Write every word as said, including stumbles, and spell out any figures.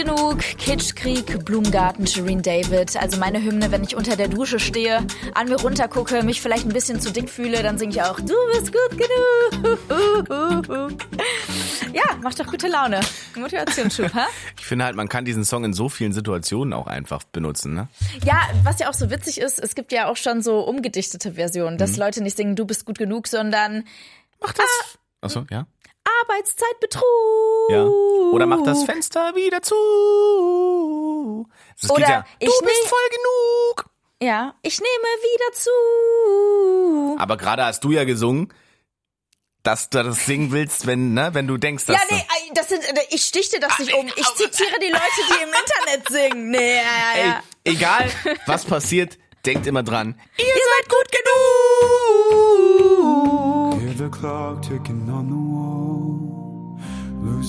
genug, Kitschkrieg, Blumengarten, Shireen David. Also meine Hymne, wenn ich unter der Dusche stehe, an mir runtergucke, mich vielleicht ein bisschen zu dick fühle, dann singe ich auch, du bist gut genug. Ja, macht doch gute Laune. Motivationsschub, ha? Ich finde halt, man kann diesen Song in so vielen Situationen auch einfach benutzen, ne? Ja, was ja auch so witzig ist, es gibt ja auch schon so umgedichtete Versionen, dass mhm. Leute nicht singen, du bist gut genug, sondern mach das. Ah, Achso, ja. Arbeitszeitbetrug. Ja. Oder mach das Fenster wieder zu. Das Oder ja, du ich bist voll genug. Ja, ich nehme wieder zu. Aber gerade hast du ja gesungen, dass du das singen willst, wenn, ne, wenn du denkst, dass ja, nee, das sind, ich stichte das nicht um. Ich zitiere die Leute, die im Internet singen. Nee, ja, ja, ja. Ey, egal, was passiert, denkt immer dran. Ihr, Ihr seid gut genug. Hear the clock ticking on the wall.